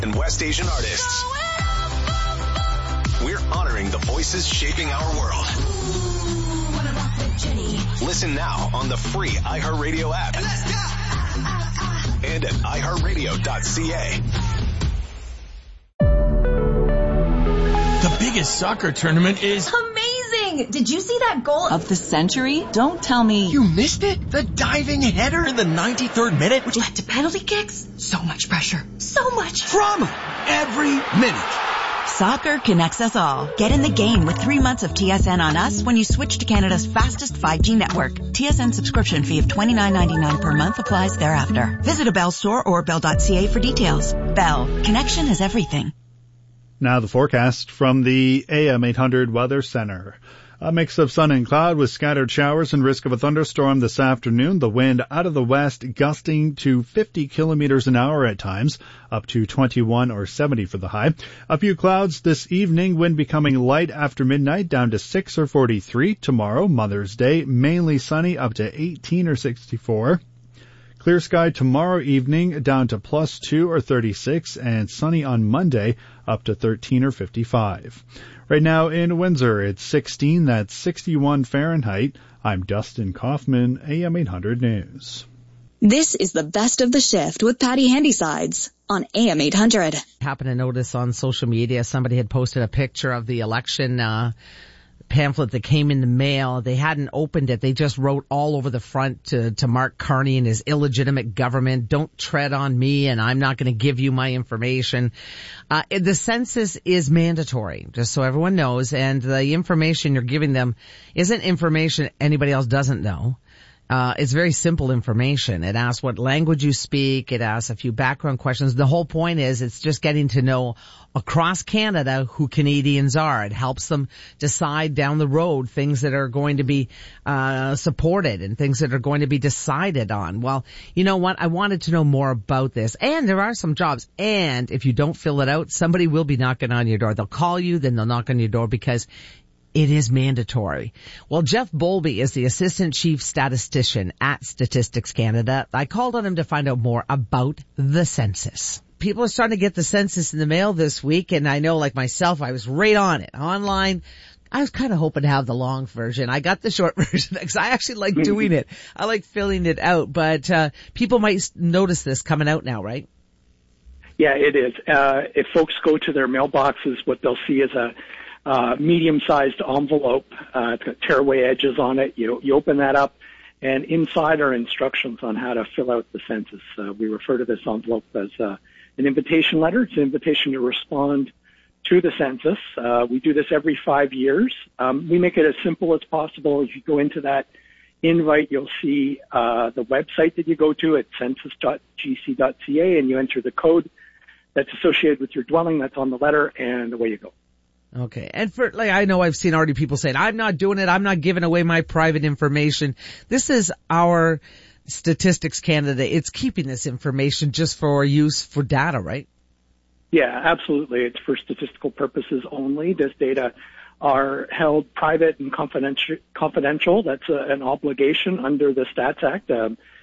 and West Asian artists. We're honoring the voices shaping our world. Listen now on the free iHeartRadio app and at iHeartRadio.ca. The biggest soccer tournament is amazing! Did you see that goal of the century? Don't tell me. You missed it? The diving header in the 93rd minute, which led to penalty kicks? So much pressure. So much drama every minute. Soccer connects us all. Get in the game with 3 months of TSN on us when you switch to Canada's fastest 5G network. TSN subscription fee of $29.99 per month applies thereafter. Visit a Bell store or bell.ca for details. Bell. Connection is everything. Now the forecast from the AM 800 Weather Center. A mix of sun and cloud with scattered showers and risk of a thunderstorm this afternoon. The wind out of the west gusting to 50 kilometers an hour at times, up to 21 or 70 for the high. A few clouds this evening, wind becoming light after midnight down to 6 or 43. Tomorrow, Mother's Day, mainly sunny up to 18 or 64. Clear sky tomorrow evening down to +2 or 36 and sunny on Monday up to 13 or 55. Right now in Windsor, it's 16, that's 61 Fahrenheit. I'm Dustin Kaufman, AM 800 News. This is the best of the shift with Patty Handysides on AM 800. Happened to notice on social media somebody had posted a picture of the election pamphlet that came in the mail. They hadn't opened it. They just wrote all over the front to Mark Carney and his illegitimate government, "Don't tread on me and I'm not going to give you my information." The census is mandatory, just so everyone knows, and the information you're giving them isn't information anybody else doesn't know. It's very simple information. It asks what language you speak. It asks a few background questions. The whole point is it's just getting to know across Canada who Canadians are. It helps them decide down the road things that are going to be supported and things that are going to be decided on. Well, you know what? I wanted to know more about this. And there are some jobs. And if you don't fill it out, somebody will be knocking on your door. They'll call you, then they'll knock on your door because it is mandatory. Well, Jeff Bowlby is the Assistant Chief Statistician at Statistics Canada. I called on him to find out more about the census. People are starting to get the census in the mail this week, and I know, like myself, I was right on it. Online, I was kind of hoping to have the long version. I got the short version because I actually like doing it. I like filling it out, but people might notice this coming out now, right? Yeah, it is. If folks go to their mailboxes, what they'll see is a medium-sized envelope. It's got tearaway edges on it. You open that up, and inside are instructions on how to fill out the census. We refer to this envelope as an invitation letter. It's an invitation to respond to the census. We do this every 5 years. We make it as simple as possible. If you go into that invite, you'll see the website that you go to at census.gc.ca, and you enter the code that's associated with your dwelling. That's on the letter, and away you go. Okay. And I know I've seen already people saying, I'm not doing it. I'm not giving away my private information. This is our Statistics Canada. It's keeping this information just for use for data, right? Yeah, absolutely. It's for statistical purposes only. This data are held private and confidential. That's an obligation under the Stats Act.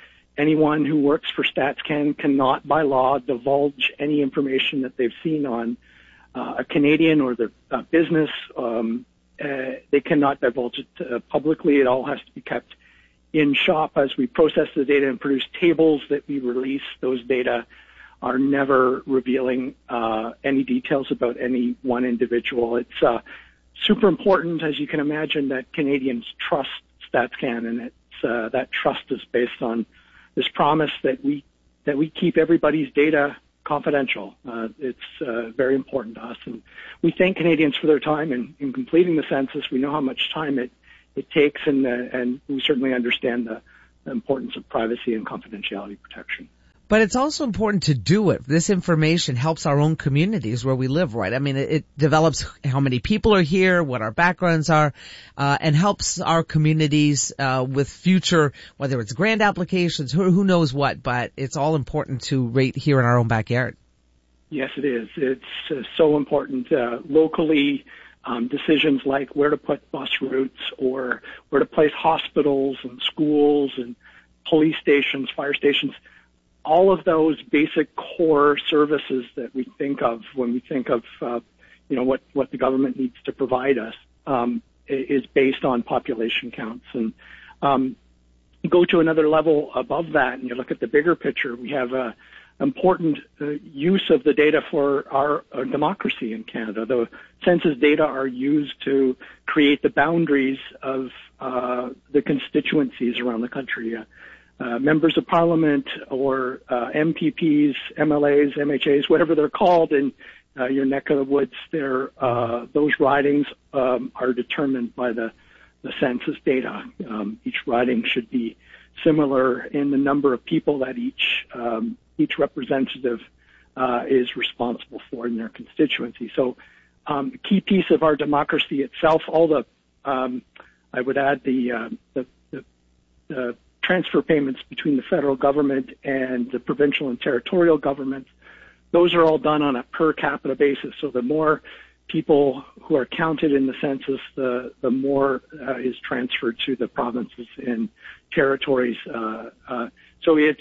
Anyone who works for StatsCan cannot, by law, divulge any information that they've seen on a Canadian or their business. They cannot divulge it publicly. It all has to be kept in shop. As we process the data and produce tables that we release, those data are never revealing any details about any one individual. It's super important, as you can imagine, that Canadians trust StatsCan, and it's that trust is based on this promise that we keep everybody's data confidential. It's very important to us, and we thank Canadians for their time in completing the census. We know how much time it takes, and we certainly understand the importance of privacy and confidentiality protection. But it's also important to do it. This information helps our own communities where we live, right? I mean, it develops how many people are here, what our backgrounds are, and helps our communities with future, whether it's grant applications, who knows what, but it's all important to rate here in our own backyard. Yes, it is. It's so important locally. Decisions like where to put bus routes or where to place hospitals and schools and police stations, fire stations, all of those basic core services that we think of when we think of, what the government needs to provide us, is based on population counts. And you go to another level above that and you look at the bigger picture. We have important use of the data for our democracy in Canada. The census data are used to create the boundaries of the constituencies around the country. Members of Parliament or MPPs, MLAs, MHAs, whatever they're called in your neck of the woods, those ridings are determined by the census data. Each riding should be similar in the number of people that each representative is responsible for in their constituency. So, a key piece of our democracy itself. I would add the transfer payments between the federal government and the provincial and territorial governments. Those are all done on a per capita basis. So the more people who are counted in the census, the more is transferred to the provinces and territories. So it's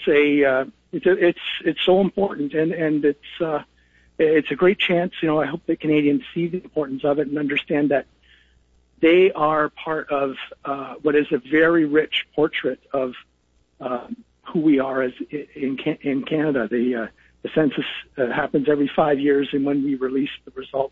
so important, and it's a great chance. I hope that Canadians see the importance of it and understand that they are part of what is a very rich portrait of who we are as in Canada. The census happens every 5 years, and when we release the results,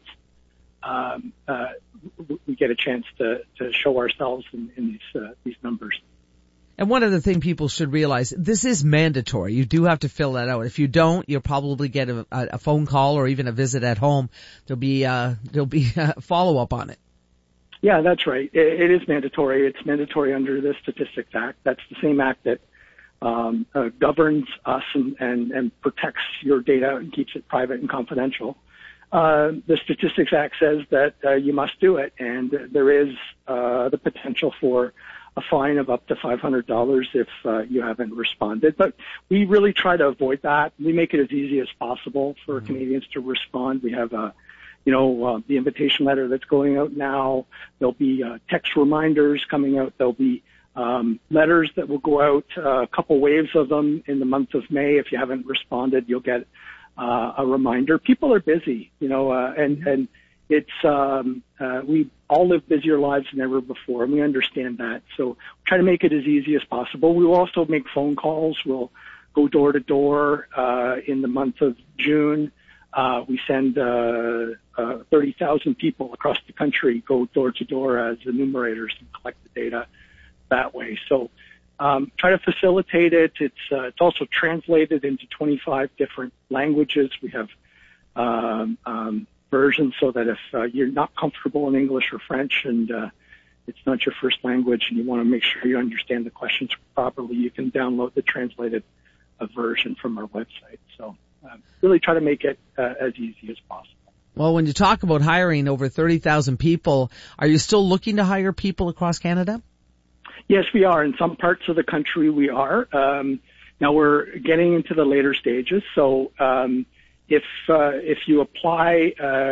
we get a chance to show ourselves in these numbers. And one other thing people should realize, this is mandatory. You do have to fill that out. If you don't, you'll probably get a phone call or even a visit at home. There'll be a follow-up on it. Yeah, that's right. It is mandatory. It's mandatory under the Statistics Act. That's the same act that governs us and protects your data and keeps it private and confidential. The Statistics Act says that you must do it, and there is the potential for a fine of up to $500 if you haven't responded. But we really try to avoid that. We make it as easy as possible for Canadians to respond. We have the invitation letter that's going out now. There'll be text reminders coming out. There'll be letters that will go out, a couple waves of them in the month of May. If you haven't responded, you'll get a reminder. People are busy, and it's we all live busier lives than ever before, and we understand that. So try to make it as easy as possible. We will also make phone calls. We'll go door to door in the month of June. We send 30,000 people across the country go door to door as enumerators and collect the data that way. So try to facilitate it. It's also translated into 25 different languages. We have versions so that if you're not comfortable in English or French and it's not your first language and you want to make sure you understand the questions properly, you can download the translated version from our website. So really try to make it as easy as possible. Well, when you talk about hiring over 30,000 people, are you still looking to hire people across Canada? Yes, we are. In some parts of the country, we are. Now we're getting into the later stages. So if you apply,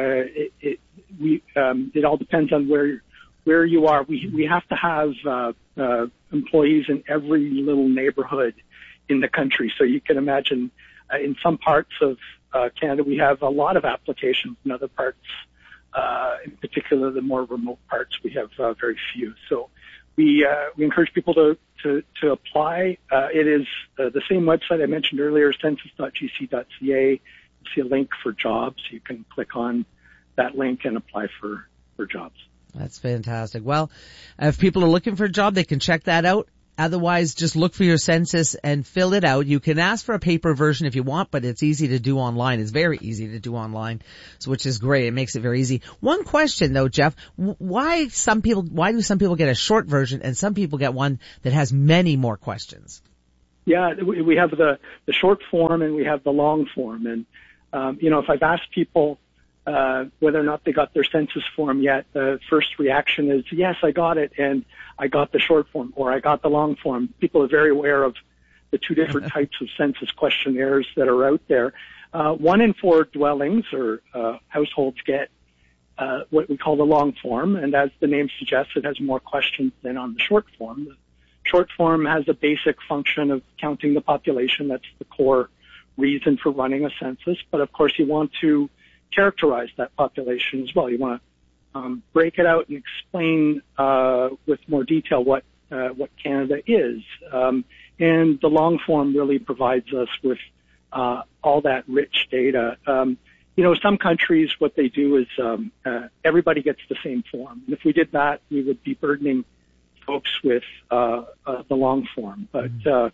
it all depends on where you are. We have to have employees in every little neighborhood in the country. So you can imagine in some parts of Canada, we have a lot of applications. In other parts, in particular the more remote parts, we have very few. So we encourage people to apply. It is the same website I mentioned earlier, census.gc.ca. You see a link for jobs. You can click on that link and apply for jobs. That's fantastic. Well, if people are looking for a job, they can check that out. Otherwise, just look for your census and fill it out. You can ask for a paper version if you want, but it's easy to do online. It's very easy to do online, so which is great. It makes it very easy. One question though, Jeff, why do some people get a short version and some people get one that has many more questions? Yeah, we have the short form and we have the long form. And, if I've asked people whether or not they got their census form yet, the first reaction is, yes, I got it, and I got the short form, or I got the long form. People are very aware of the two different types of census questionnaires that are out there. 1 in 4 dwellings or households get what we call the long form, and as the name suggests, it has more questions than on the short form. The Short form has a basic function of counting the population. That's the core reason for running a census. But of course, you want to characterize that population as well. You want to break it out and explain with more detail what Canada is. And the long form really provides us with all that rich data. Some countries, what they do is everybody gets the same form. And if we did that, we would be burdening folks with the long form. But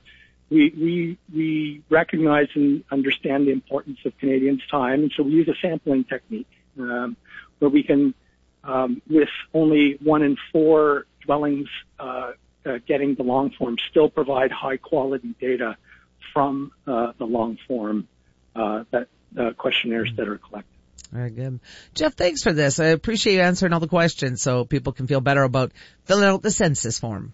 we recognize and understand the importance of Canadians' time, and so we use a sampling technique where we can, with only 1 in 4 dwellings getting the long form, still provide high-quality data from the long form questionnaires that are collected. Very good. Jeff, thanks for this. I appreciate you answering all the questions so people can feel better about filling out the census form.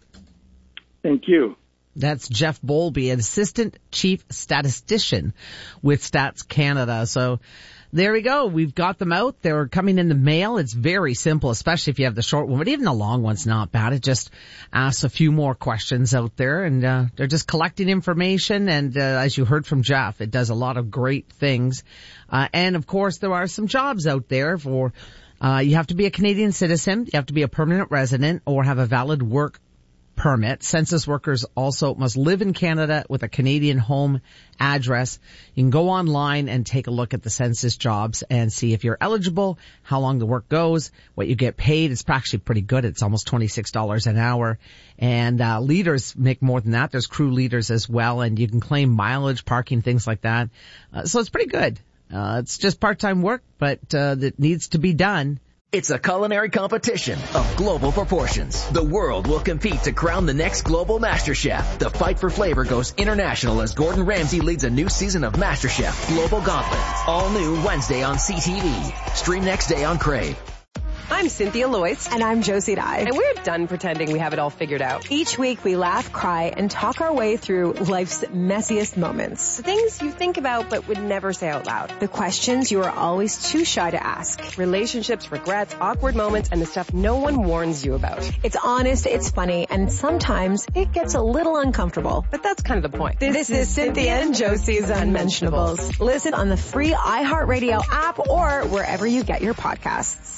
Thank you. That's Jeff Bowlby, an assistant chief statistician with Stats Canada. So there we go. We've got them out. They're coming in the mail. It's very simple, especially if you have the short one, but even the long one's not bad. It just asks a few more questions out there, and they're just collecting information. And as you heard from Jeff, it does a lot of great things. And of course, there are some jobs out there for you have to be a Canadian citizen, you have to be a permanent resident, or have a valid work permit. Census workers also must live in Canada with a Canadian home address. You can go online and take a look at the census jobs and see if you're eligible, how long the work goes, what you get paid. It's actually pretty good. It's almost $26 an hour. And leaders make more than that. There's crew leaders as well, and you can claim mileage, parking, things like that. So it's pretty good. It's just part-time work, but that needs to be done. It's a culinary competition of global proportions. The world will compete to crown the next global MasterChef. The fight for flavor goes international as Gordon Ramsay leads a new season of MasterChef Global Gauntlet. All new Wednesday on CTV. Stream next day on Crave. I'm Cynthia Loyce. And I'm Josie Dye. And we're done pretending we have it all figured out. Each week we laugh, cry, and talk our way through life's messiest moments. The things you think about but would never say out loud. The questions you are always too shy to ask. Relationships, regrets, awkward moments, and the stuff no one warns you about. It's honest, it's funny, and sometimes it gets a little uncomfortable. But that's kind of the point. This is Cynthia and Josie's Unmentionables. Listen on the free iHeartRadio app or wherever you get your podcasts.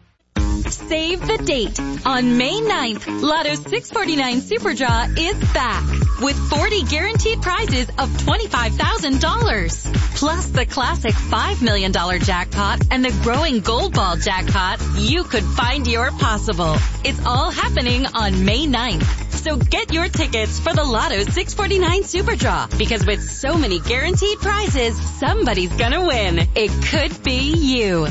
Save the date. On May 9th, Lotto 649 Super Draw is back with 40 guaranteed prizes of $25,000. Plus the classic $5 million jackpot and the growing Gold Ball jackpot. You could find your possible. It's all happening on May 9th. So get your tickets for the Lotto 649 Super Draw, because with so many guaranteed prizes, somebody's gonna win. It could be you.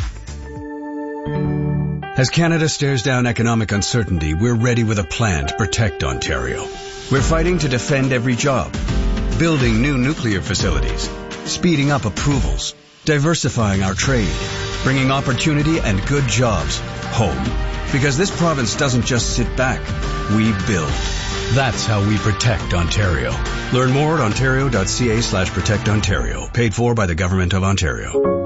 As Canada stares down economic uncertainty, we're ready with a plan to protect Ontario. We're fighting to defend every job, building new nuclear facilities, speeding up approvals, diversifying our trade, bringing opportunity and good jobs home. Because this province doesn't just sit back, we build. That's how we protect Ontario. Learn more at ontario.ca/protectontario. Paid for by the Government of Ontario.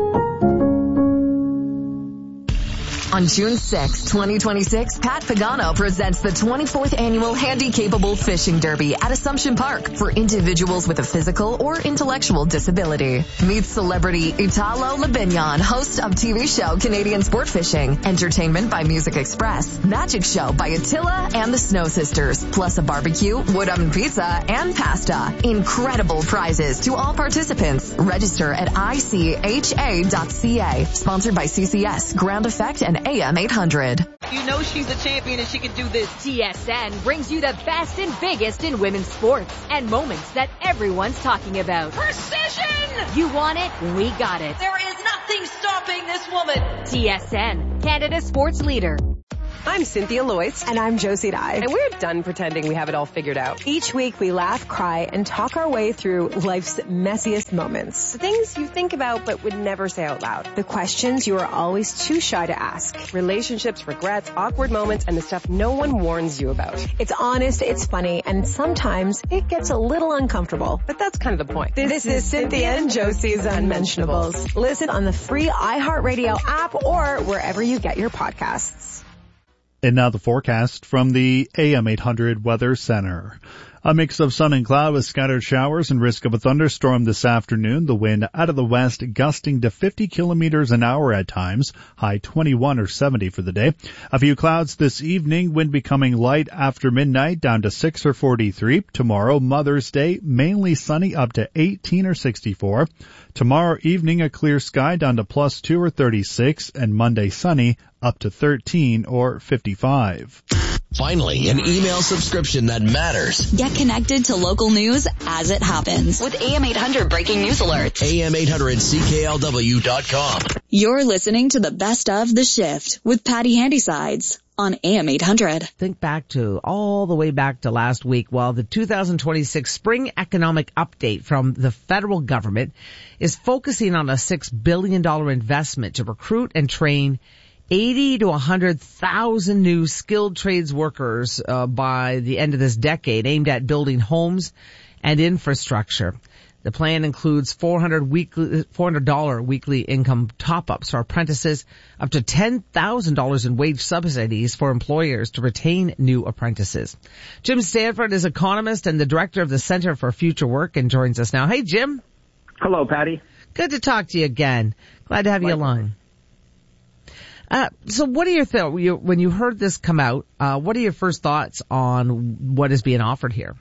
On June 6, 2026, Pat Pagano presents the 24th Annual Handy-Capable Fishing Derby at Assumption Park for individuals with a physical or intellectual disability. Meet celebrity Italo Labignon, host of TV show Canadian Sport Fishing, entertainment by Music Express, magic show by Attila and the Snow Sisters, plus a barbecue, wood oven pizza, and pasta. Incredible prizes to all participants. Register at ICHA.ca. Sponsored by CCS, Ground Effect, and AM 800. You know she's a champion and she can do this. TSN brings you the best and biggest in women's sports and moments that everyone's talking about. Precision! You want it? We got it. There is nothing stopping this woman. TSN, Canada's sports leader. I'm Cynthia Loyce. And I'm Josie Dye. And we're done pretending we have it all figured out. Each week we laugh, cry, and talk our way through life's messiest moments. The things you think about but would never say out loud. The questions you are always too shy to ask. Relationships, regrets, awkward moments, and the stuff no one warns you about. It's honest, it's funny, and sometimes it gets a little uncomfortable. But that's kind of the point. This is Cynthia and Josie's Unmentionables. Listen on the free iHeartRadio app or wherever you get your podcasts. And now the forecast from the AM 800 Weather Center. A mix of sun and cloud with scattered showers and risk of a thunderstorm this afternoon. The wind out of the west gusting to 50 kilometers an hour at times. High 21 or 70 for the day. A few clouds this evening. Wind becoming light after midnight down to 6 or 43. Tomorrow, Mother's Day, mainly sunny up to 18 or 64. Tomorrow evening, a clear sky down to +2 or 36. And Monday sunny up to 13 or 55. Finally, an email subscription that matters. Get connected to local news as it happens with AM 800 Breaking News Alerts. AM800CKLW.com. You're listening to the best of The Shift with Patty Handysides on AM 800. Think back to all the way back to last week. Well, the 2026 Spring Economic Update from the federal government is focusing on a $6 billion investment to recruit and train 80 to 100,000 new skilled trades workers by the end of this decade, aimed at building homes and infrastructure. The plan includes $400 weekly income top-ups for apprentices, up to $10,000 in wage subsidies for employers to retain new apprentices. Jim Stanford is economist and the director of the Center for Future Work and joins us now. Hey, Jim. Hello, Patty. Good to talk to you again. Glad to have you along. So what are your thoughts, when you heard this come out, what are your first thoughts on what is being offered here?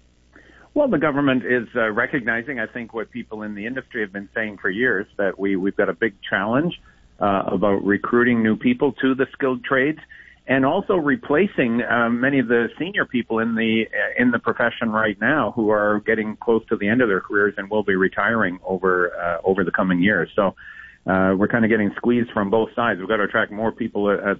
Well, the government is recognizing, I think, what people in the industry have been saying for years, that we've got a big challenge about recruiting new people to the skilled trades and also replacing many of the senior people in the profession right now who are getting close to the end of their careers and will be retiring over the coming years. So we're kind of getting squeezed from both sides. We've got to attract more people at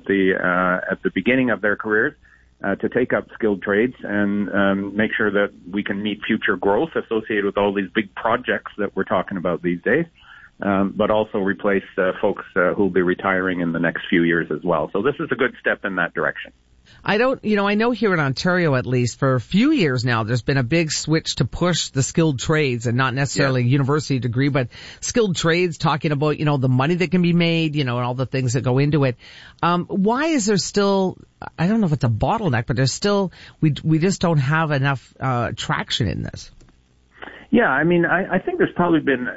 the beginning of their careers to take up skilled trades and make sure that we can meet future growth associated with all these big projects that we're talking about these days, but also replace folks who will be retiring in the next few years as well. So this is a good step in that direction. I know here in Ontario, at least for a few years now, there's been a big switch to push the skilled trades and not necessarily a university degree, but skilled trades, talking about, the money that can be made, and all the things that go into it. Why is there still, I don't know if it's a bottleneck, but there's still, we just don't have enough, traction in this. Yeah, I mean, I think there's probably been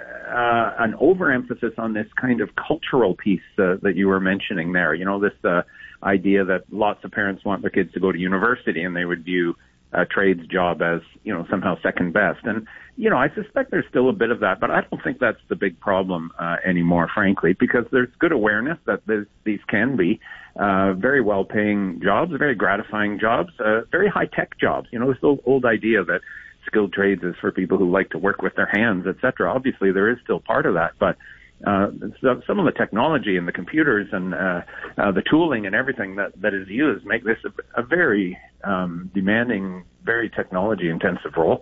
an overemphasis on this kind of cultural piece that you were mentioning there. This idea that lots of parents want their kids to go to university and they would view a trades job as, somehow second best. And, I suspect there's still a bit of that, but I don't think that's the big problem anymore, frankly, because there's good awareness that these can be very well-paying jobs, very gratifying jobs, very high-tech jobs. This old idea that skilled trades is for people who like to work with their hands, et cetera. Obviously, there is still part of that, but some of the technology and the computers and the tooling and everything that is used make this a very demanding, very technology-intensive role.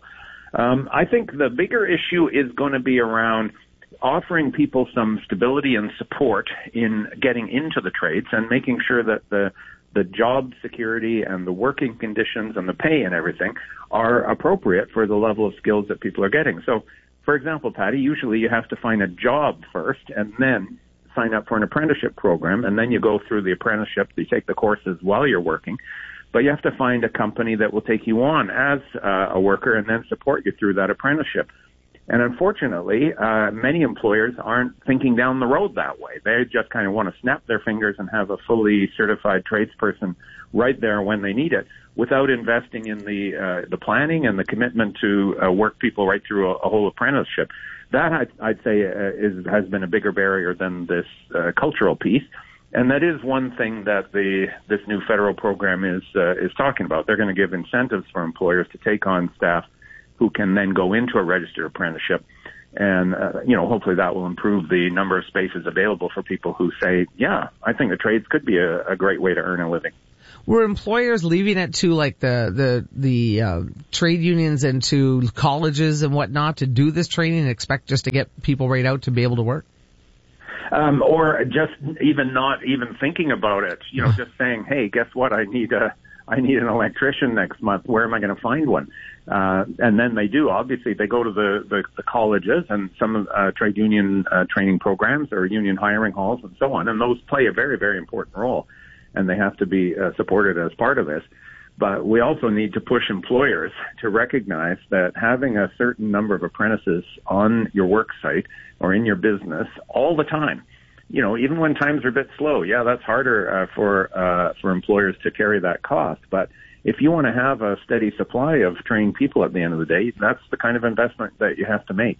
I think the bigger issue is going to be around offering people some stability and support in getting into the trades and making sure that the job security and the working conditions and the pay and everything are appropriate for the level of skills that people are getting. So, for example, Patty, usually you have to find a job first and then sign up for an apprenticeship program, and then you go through the apprenticeship. You take the courses while you're working, but you have to find a company that will take you on as a worker and then support you through that apprenticeship. And unfortunately, many employers aren't thinking down the road that way. They just kind of want to snap their fingers and have a fully certified tradesperson right there when they need it, without investing in the planning and the commitment to work people right through a whole apprenticeship. That I'd say has been a bigger barrier than this cultural piece, and that is one thing that this new federal program is talking about. They're going to give incentives for employers to take on staff who can then go into a registered apprenticeship. And, hopefully that will improve the number of spaces available for people who say, yeah, I think the trades could be a great way to earn a living. Were employers leaving it to like the trade unions and to colleges and whatnot to do this training and expect just to get people right out to be able to work? Or just not even thinking about it, just saying, hey, guess what? I need an electrician next month. Where am I going to find one? And then they do. Obviously, they go to the colleges and some trade union training programs or union hiring halls and so on, and those play a very, very important role. and they have to be supported as part of this. But we also need to push employers to recognize that having a certain number of apprentices on your work site or in your business all the time, even when times are a bit slow, that's harder for employers to carry that cost. But if you want to have a steady supply of trained people at the end of the day, that's the kind of investment that you have to make.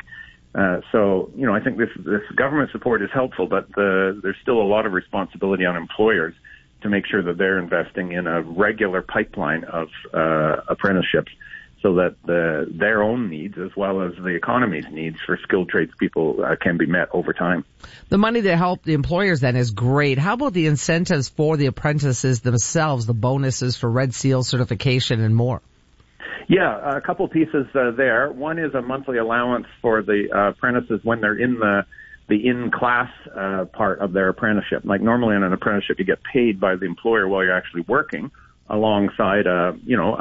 So I think this government support is helpful, but there's still a lot of responsibility on employers to make sure that they're investing in a regular pipeline of apprenticeships so that their own needs as well as the economy's needs for skilled tradespeople can be met over time. The money to help the employers then is great. How about the incentives for the apprentices themselves, the bonuses for Red Seal certification and more? Yeah, a couple pieces there. One is a monthly allowance for the apprentices when they're in the in-class part of their apprenticeship. Like normally in an apprenticeship, you get paid by the employer while you're actually working alongside a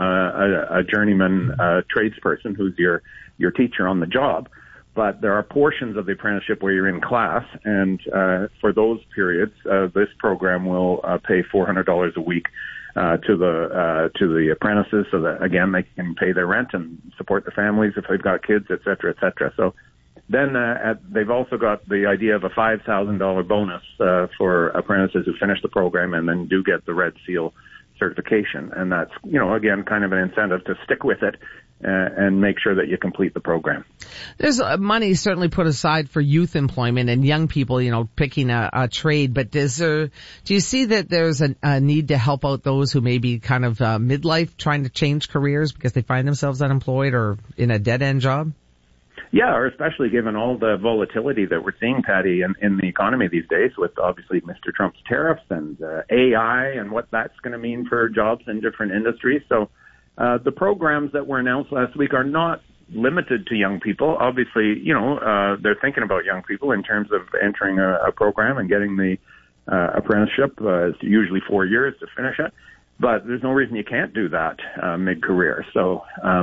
journeyman tradesperson who's your teacher on the job. But there are portions of the apprenticeship where you're in class, and for those periods, this program will pay $400 a week to the apprentices, so that again they can pay their rent and support their families if they've got kids, et cetera, et cetera. So then they've also got the idea of a $5,000 bonus for apprentices who finish the program and then do get the Red Seal certification. And that's, again, kind of an incentive to stick with it and make sure that you complete the program. There's money certainly put aside for youth employment and young people, picking a trade. But do you see that there's a need to help out those who may be kind of midlife trying to change careers because they find themselves unemployed or in a dead-end job? Yeah, or especially given all the volatility that we're seeing, Patty, in the economy these days with obviously Mr. Trump's tariffs and AI and what that's going to mean for jobs in different industries. So the programs that were announced last week are not limited to young people. Obviously, they're thinking about young people in terms of entering a program and getting the apprenticeship. It's usually 4 years to finish it. But there's no reason you can't do that mid-career. So,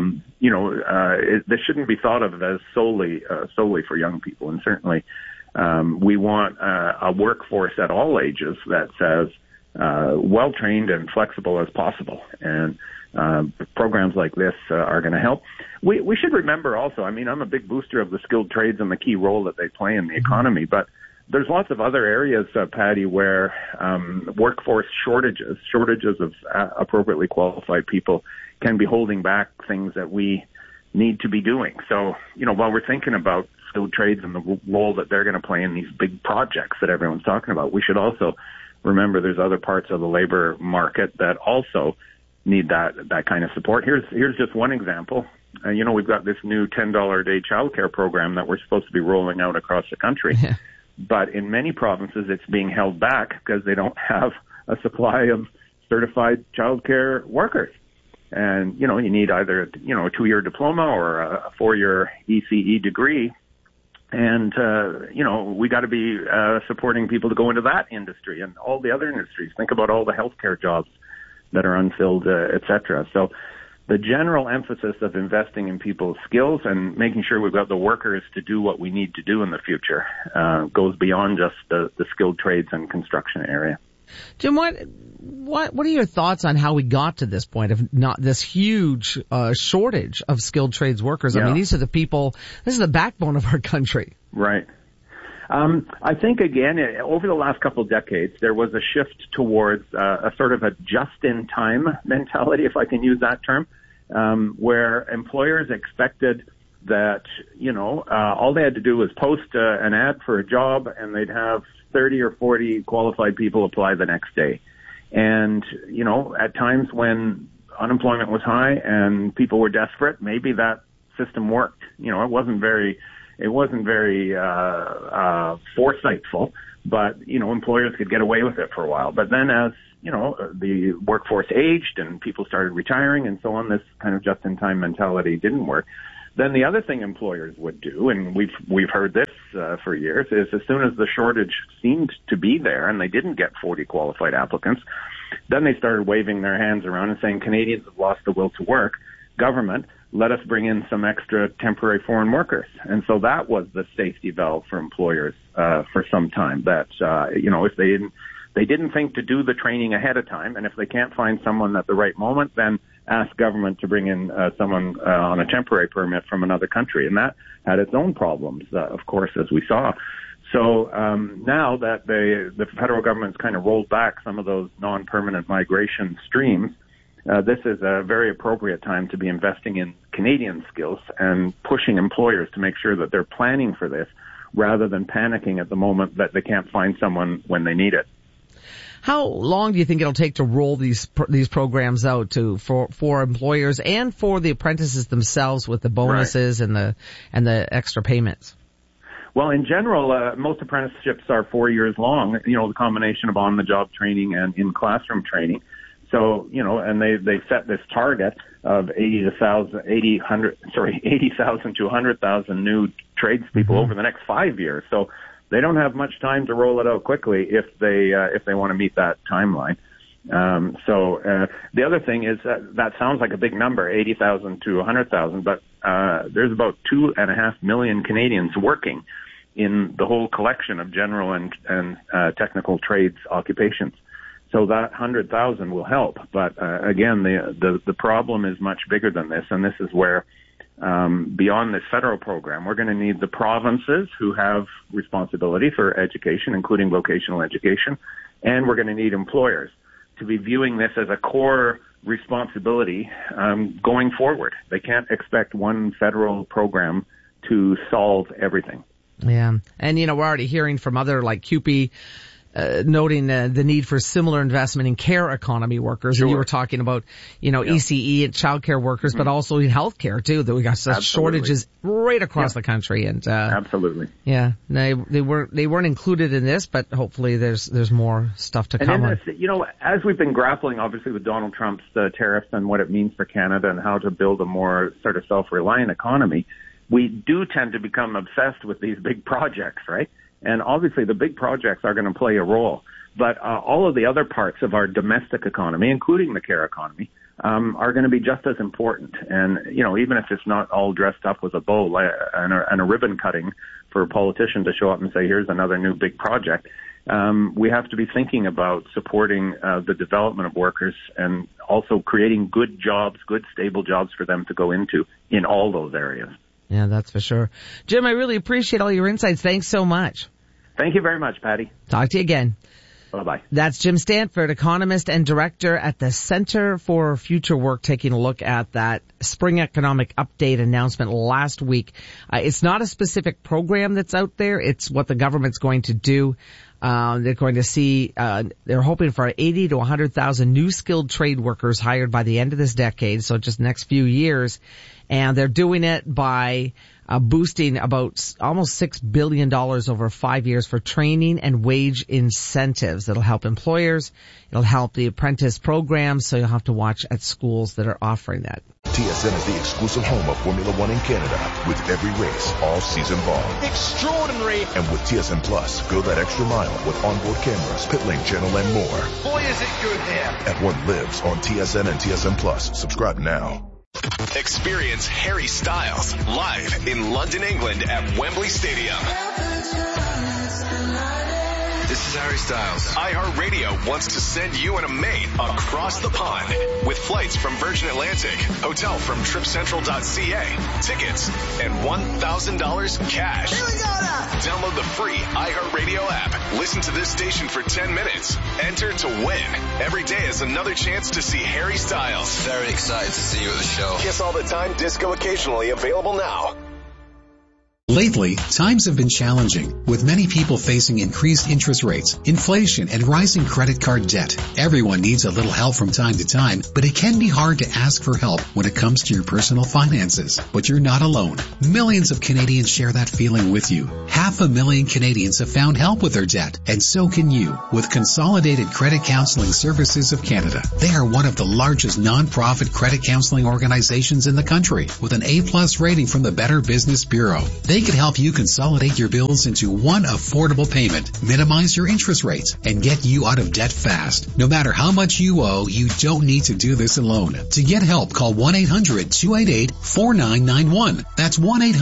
this shouldn't be thought of as solely for young people. And certainly, we want a workforce at all ages that says well-trained and flexible as possible. And programs like this are going to help. We should remember also, I'm a big booster of the skilled trades and the key role that they play in the economy, but there's lots of other areas, Patty, where workforce shortages of appropriately qualified people can be holding back things that we need to be doing. So, while we're thinking about skilled trades and the role that they're going to play in these big projects that everyone's talking about, we should also remember there's other parts of the labor market that also need that kind of support. Here's just one example. We've got this new $10 a day childcare program that we're supposed to be rolling out across the country. Yeah. But in many provinces, it's being held back because they don't have a supply of certified childcare workers. And, you need either, a 2-year diploma or a 4-year ECE degree. And, we got to be supporting people to go into that industry and all the other industries. Think about all the healthcare jobs that are unfilled, et cetera. So the general emphasis of investing in people's skills and making sure we've got the workers to do what we need to do in the future goes beyond just the skilled trades and construction area. Jim, what are your thoughts on how we got to this point of not this huge shortage of skilled trades workers? Yeah. These are the people, this is the backbone of our country. Right. I think, again, over the last couple of decades, there was a shift towards a sort of a just-in-time mentality, if I can use that term, where employers expected that, all they had to do was post an ad for a job and they'd have 30 or 40 qualified people apply the next day. And, at times when unemployment was high and people were desperate, maybe that system worked. It wasn't very foresightful, but, employers could get away with it for a while. But then as, the workforce aged and people started retiring and so on, this kind of just-in-time mentality didn't work. Then the other thing employers would do, and we've heard this for years, is as soon as the shortage seemed to be there and they didn't get 40 qualified applicants, then they started waving their hands around and saying, Canadians have lost the will to work. Government, let us bring in some extra temporary foreign workers. And so that was the safety valve for employers for some time, that, if they didn't they didn't think to do the training ahead of time, and if they can't find someone at the right moment, then ask government to bring in someone on a temporary permit from another country. And that had its own problems, of course, as we saw. So now that the federal government's kind of rolled back some of those non-permanent migration streams, this is a very appropriate time to be investing in Canadian skills and pushing employers to make sure that they're planning for this rather than panicking at the moment that they can't find someone when they need it. How long do you think it'll take to roll these programs out for employers and for the apprentices themselves with the bonuses and the extra payments? Well, in general, most apprenticeships are 4 years long, the combination of on-the-job training and in-classroom training. So, and they set this target of 80,000 to 100,000 new tradespeople over the next 5 years. So they don't have much time to roll it out quickly if they want to meet that timeline. The other thing is that sounds like a big number, 80,000 to 100,000, but there's about 2.5 million Canadians working in the whole collection of general and technical trades occupations. So that 100,000 will help. But again, the problem is much bigger than this, and this is where beyond this federal program, we're going to need the provinces who have responsibility for education, including vocational education, and we're going to need employers to be viewing this as a core responsibility going forward. They can't expect one federal program to solve everything. Yeah. And, we're already hearing from other like CUPE noting the need for similar investment in care economy workers. Sure. And you were talking about, ECE and childcare workers, but also in healthcare too, that we got such shortages right across the country. And, absolutely. Yeah. They weren't included in this, but hopefully there's more stuff to come. And as we've been grappling obviously with Donald Trump's tariffs and what it means for Canada and how to build a more sort of self-reliant economy, we do tend to become obsessed with these big projects, right? And obviously the big projects are going to play a role. But all of the other parts of our domestic economy, including the care economy, are going to be just as important. And, even if it's not all dressed up with a bow and a ribbon cutting for a politician to show up and say, here's another new big project, we have to be thinking about supporting the development of workers and also creating good jobs, good stable jobs for them to go into in all those areas. Yeah, that's for sure. Jim, I really appreciate all your insights. Thanks so much. Thank you very much, Patty. Talk to you again. Bye-bye. That's Jim Stanford, economist and director at the Center for Future Work, taking a look at that spring economic update announcement last week. It's not a specific program that's out there. It's what the government's going to do. They're going to see, they're hoping for 80 to 100,000 new skilled trade workers hired by the end of this decade, so just the next few years. And they're doing it by boosting about almost $6 billion over 5 years for training and wage incentives. It'll help employers. It'll help the apprentice programs, so you'll have to watch at schools that are offering that. TSN is the exclusive home of Formula One in Canada, with every race all season long. Extraordinary! And with TSN Plus, go that extra mile with onboard cameras, pit lane channel, and more. Boy, is it good here! F1 lives on TSN and TSN Plus. Subscribe now. Experience Harry Styles live in London, England at Wembley Stadium. This is Harry Styles. iHeartRadio wants to send you and a mate across the pond with flights from Virgin Atlantic, hotel from TripCentral.ca, tickets, and $1,000 cash. Here we go now. Download the free iHeartRadio app. Listen to this station for 10 minutes. Enter to win. Every day is another chance to see Harry Styles. Very excited to see you at the show. Kiss all the time, disco occasionally, available now. Lately, times have been challenging, with many people facing increased interest rates, inflation, and rising credit card debt. Everyone needs a little help from time to time, but it can be hard to ask for help when it comes to your personal finances. But you're not alone. Millions of Canadians share that feeling with you. 500,000 Canadians have found help with their debt, and so can you, with Consolidated Credit Counseling Services of Canada. They are one of the largest non-profit credit counseling organizations in the country, with an A+ rating from the Better Business Bureau. They They can help you consolidate your bills into one affordable payment, minimize your interest rates, and get you out of debt fast. No matter how much you owe, you don't need to do this alone. To get help, call 1-800-288-4991. That's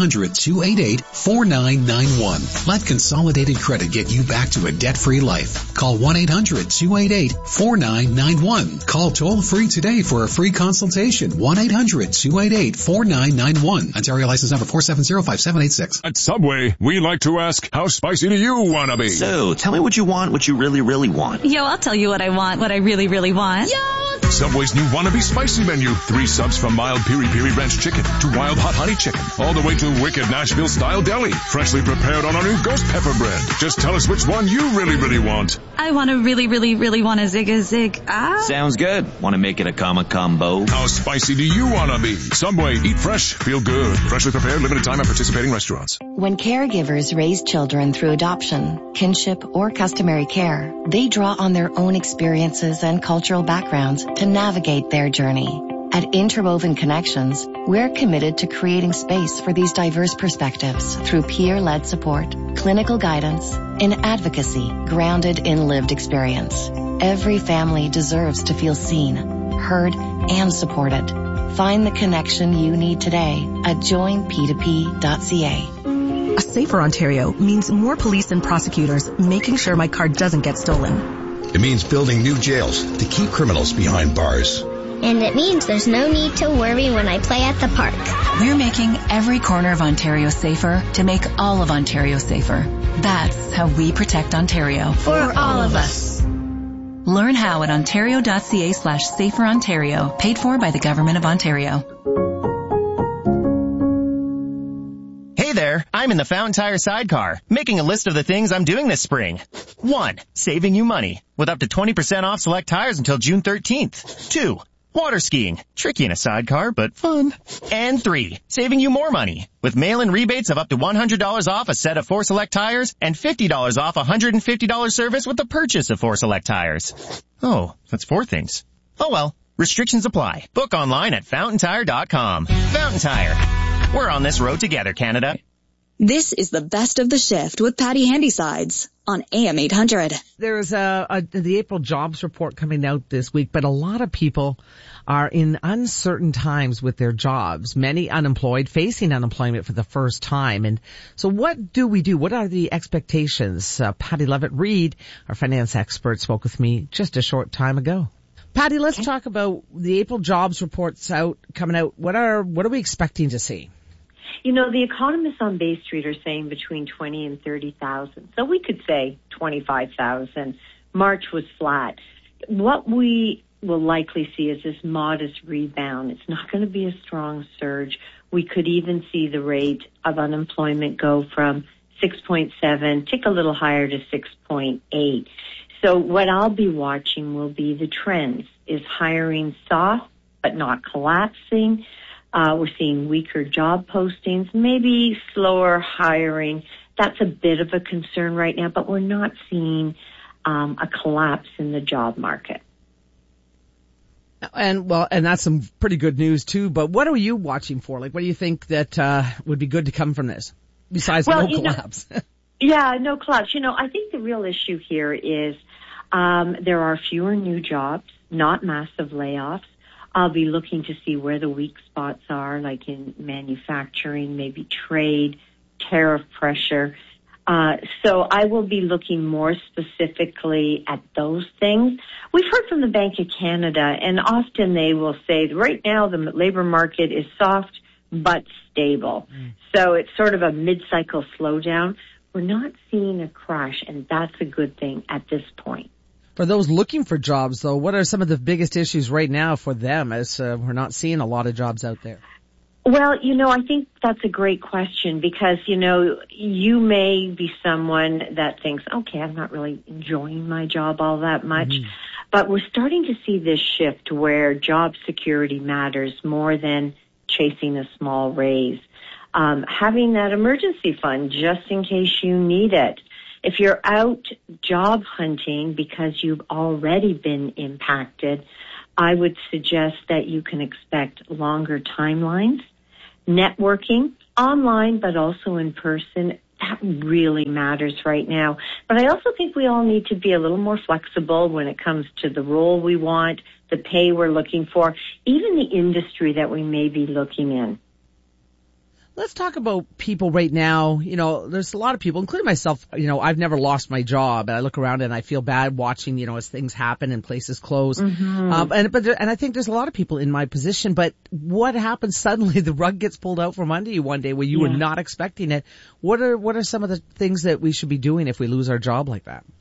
1-800-288-4991. Let Consolidated Credit get you back to a debt-free life. Call 1-800-288-4991. Call toll-free today for a free consultation. 1-800-288-4991. Ontario license number 4705786. At Subway, we like to ask, how spicy do you want to be? So, tell me what you want, what you really, really want. Yo, I'll tell you what I want, what I really, really want. Yo! Subway's new Wannabe Spicy menu. 3 subs from mild piri-piri ranch chicken to wild hot honey chicken, all the way to wicked Nashville-style deli, freshly prepared on our new ghost pepper bread. Just tell us which one you really, really want. I want to really, really, really want a zig. Sounds good. Want to make it a combo? How spicy do you want to be? Subway, eat fresh, feel good. Freshly prepared, limited time at participating restaurants. When caregivers raise children through adoption, kinship, or customary care, they draw on their own experiences and cultural backgrounds to navigate their journey. At Interwoven Connections, we're committed to creating space for these diverse perspectives through peer-led support, clinical guidance, and advocacy grounded in lived experience. Every family deserves to feel seen, heard, and supported. Find the connection you need today at joinp2p.ca. A safer Ontario means more police and prosecutors making sure my car doesn't get stolen. It means building new jails to keep criminals behind bars. And it means there's no need to worry when I play at the park. We're making every corner of Ontario safer to make all of Ontario safer. That's how we protect Ontario. For all of us. Learn how at ontario.ca/saferontario, paid for by the Government of Ontario. Hey there, I'm in the Fountain Tire sidecar, making a list of the things I'm doing this spring. 1. Saving you money, with up to 20% off select tires until June 13th. 2. Water skiing, tricky in a sidecar, but fun. And 3. Saving you more money, with mail-in rebates of up to $100 off a set of 4 select tires and $50 off a $150 service with the purchase of 4 select tires. Oh, that's 4 things. Oh well, restrictions apply. Book online at fountaintire.com. Fountain Tire. We're on this road together, Canada. This is the best of the shift with Patty Handysides on AM 800. There's the April jobs report coming out this week, but a lot of people are in uncertain times with their jobs. Many unemployed, facing unemployment for the first time. And so what do we do? What are the expectations? Patty Levitt-Reid, our finance expert, spoke with me just a short time ago. Patty, let's talk about the April jobs reports coming out. What are we expecting to see? You know, the economists on Bay Street are saying between 20 and 30,000. So we could say 25,000. March was flat. What we will likely see is this modest rebound. It's not going to be a strong surge. We could even see the rate of unemployment go from 6.7, tick a little higher to 6.8. So what I'll be watching will be the trends. Is hiring soft but not collapsing? We're seeing weaker job postings, maybe slower hiring. That's a bit of a concern right now, but we're not seeing a collapse in the job market. And that's some pretty good news too, but what are you watching for? Like, what do you think that would be good to come from this besides no collapse? No collapse. You know, I think the real issue here is there are fewer new jobs, not massive layoffs. I'll be looking to see where the weak spots are, like in manufacturing, maybe trade, tariff pressure. So I will be looking more specifically at those things. We've heard from the Bank of Canada, and often they will say, right now the labor market is soft but stable. So it's sort of a mid-cycle slowdown. We're not seeing a crash, and that's a good thing at this point. For those looking for jobs, though, what are some of the biggest issues right now for them, as we're not seeing a lot of jobs out there? Well, you know, I think that's a great question because, you know, you may be someone that thinks, okay, I'm not really enjoying my job all that much. But we're starting to see this shift where job security matters more than chasing a small raise. Having that emergency fund just in case you need it. If you're out job hunting because you've already been impacted, I would suggest that you can expect longer timelines. Networking, online, but also in person. That really matters right now. But I also think we all need to be a little more flexible when it comes to the role we want, the pay we're looking for, even the industry that we may be looking in. Let's talk about people right now. You know, there's a lot of people, including myself, you know, I've never lost my job, and I look around and I feel bad watching, you know, as things happen and places close. And I think there's a lot of people in my position, but what happens suddenly? The rug gets pulled out from under you one day when you were not expecting it. What are some of the things that we should be doing if we lose our job like that?